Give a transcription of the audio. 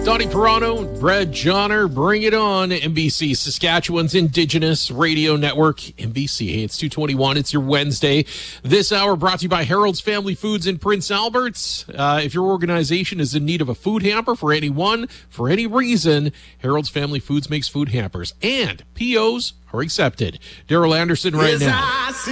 Donnie Perano, Brad Johnner, bring it on. NBC, Saskatchewan's Indigenous Radio Network. NBC, hey, it's 2:21. It's your Wednesday. This hour brought to you by Harold's Family Foods in Prince Albert. If your organization is in need of a food hamper for anyone, for any reason, Harold's Family Foods makes food hampers. And POs are accepted. Daryl Anderson right now.